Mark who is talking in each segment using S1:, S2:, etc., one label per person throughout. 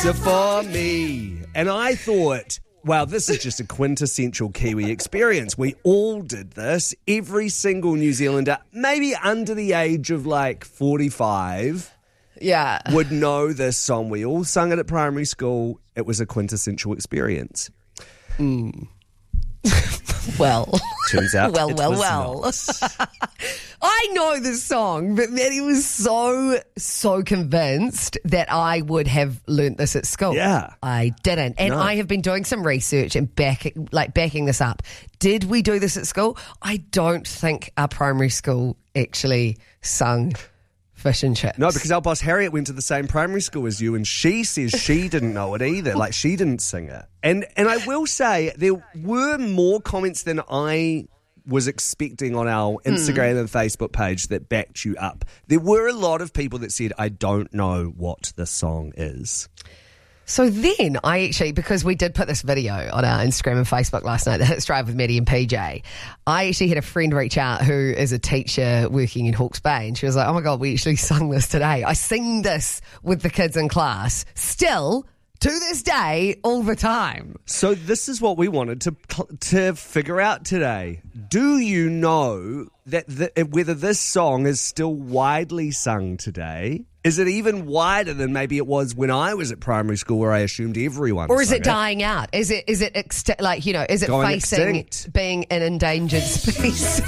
S1: For me. And I thought, wow, this is just a quintessential Kiwi experience. We all did this. Every single New Zealander, maybe under the age of 45, would know this song. We all sung it at primary school. It was a quintessential experience.
S2: Well.
S1: Turns out
S2: well.
S1: not.
S2: I know this song, but Maddie was so convinced that I would have learnt this at school.
S1: Yeah.
S2: I didn't. And I have been doing some research and backing this up. Did we do this at school? I don't think our primary school actually sung Fish and Chips.
S1: No, because our boss Harriet went to the same primary school as you, and she says she didn't know it either. She didn't sing it. And I will say there were more comments than I was expecting on our Instagram and Facebook page that backed you up. There were a lot of people that said, I don't know what the song is.
S2: So then I actually, because we did put this video on our Instagram and Facebook last night, the Hits Drive with Maddie and PJ, I actually had a friend reach out who is a teacher working in Hawke's Bay, and she was like, oh my God, we actually sung this today. I sing this with the kids in class. Still, to this day, all the time.
S1: So this is what we wanted to figure out today. Do you know that whether this song is still widely sung today? Is it even wider than maybe it was when I was at primary school, where I assumed everyone?
S2: Or is it dying out? Is it is it going facing extinct? Being an endangered species?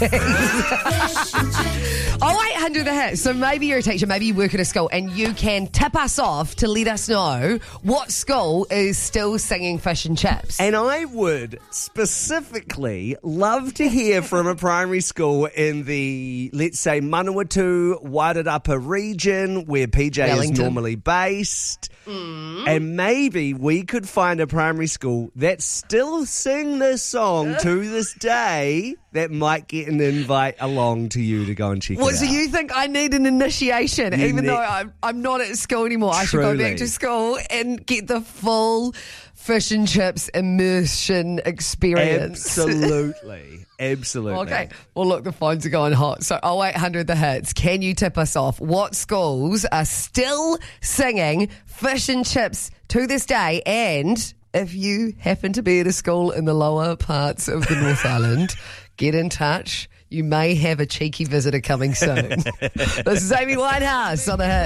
S2: 0800 the hit. So maybe you're a teacher, maybe you work at a school, and you can tip us off to let us know what school is still singing Fish and Chips.
S1: And I would specifically love to hear from a primary school in the, let's say, Manawatu, Wairarapa region, where PJ
S2: Wellington
S1: is normally based. And maybe we could find a primary school that still sing this song to this day that might get an invite along to you to go and check it out.
S2: So you think I need an initiation, even though I'm not at school anymore? I should go back to school and get the full Fish and Chips immersion experience.
S1: Absolutely.
S2: Okay. Well, look, the phones are going hot. So 0800 the hits. Can you tip us off? What schools are still singing Fish and Chips to this day? And if you happen to be at a school in the lower parts of the North Island, get in touch. You may have a cheeky visitor coming soon. This is Amy Winehouse on the hit.